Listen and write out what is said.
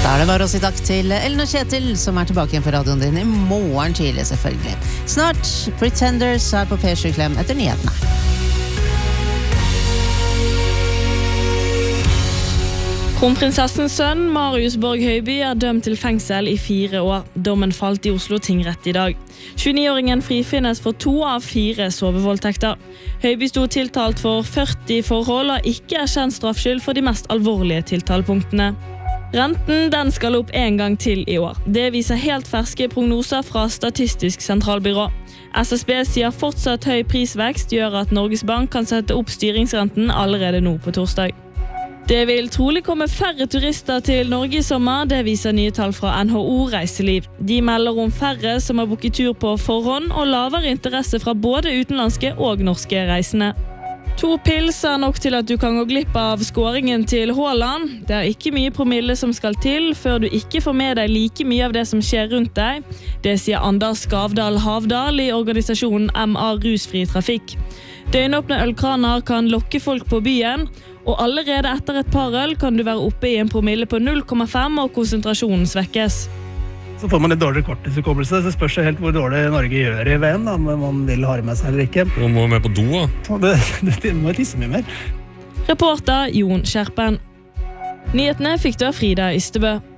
Da det bare å si takk til Ellen og Kjetil, som tilbake igjen på radioen din I morgen tidlig, selvfølgelig. Snart Pretenders på P7 Klem etter nyhetene. Kronprinsessens sønn, Marius Borg Høiby, dømt til fengsel I 4 år. Dommen falt I Oslo tingrett I dag. 29-åringen frifinnes for 2 av 4 sovevoldtekter. Høiby sto tiltalt for 40 forhold og ikke erkjent straffskyld for de mest alvorlige tiltalepunktene. Renten den skal opp en gang til I år. Det viser helt ferske prognoser fra Statistisk sentralbyrå. SSB sier fortsatt høy prisvekst gjør at Norges Bank kan sette opp styringsrenten allerede nå på torsdag. Det vil trolig komme færre turister til Norge I sommer, det viser nye tall fra NHO Reiseliv. De melder om færre som har booket tur på forhånd og lavere interesse fra både utenlandske og norske reisende. 2 pils nok til at du kan gå glipp av skåringen til Haaland. Det ikke mye promille som skal til før du ikke får med deg like mye av det som skjer rundt deg. Det sier Anders Skavdal Havdal I organisasjonen MA Rusfri Trafikk. Døgnåpne ølkraner kan lokke folk på byen, og allerede etter et par øl kan du være oppe I en promille på 0,5 og konsentrasjonen svekkes. Så får man litt dårligere korttidshukommelse, så spørs det helt hvor dårlig Norge gjør I VM, da, om man vil ha det med seg eller ikke. Og må med på do, da? Det må jeg tisse mye mer. Reporter Jon Skjerpen. Nyhetene fikk du av Frida Ystebø.